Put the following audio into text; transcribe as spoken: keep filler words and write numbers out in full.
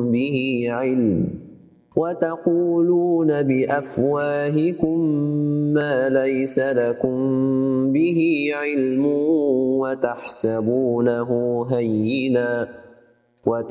به علم وتقولون بأفواهكم ما ليس لكم به علم وتحسبونه هينا